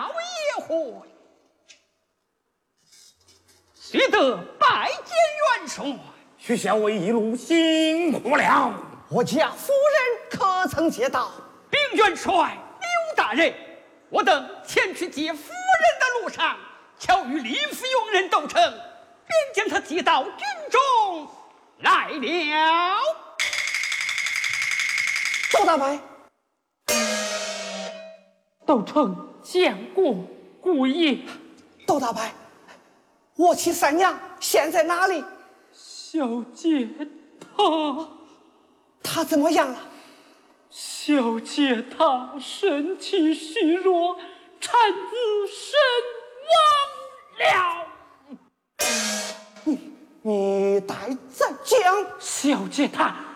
也会，须得拜见元帅。 许校尉一路辛苦了。 我家夫人可曾接到？ 禀元帅刘大人，我等前去接夫人的路上，巧与李府佣人斗成，便将他接到军中来了。 窦大白， 斗城见过姑爷。 窦大白，我妻三娘现在哪里？ 小姐她怎么样了？ 小姐她身体虚弱，产子身亡了。 你待再讲。 小姐她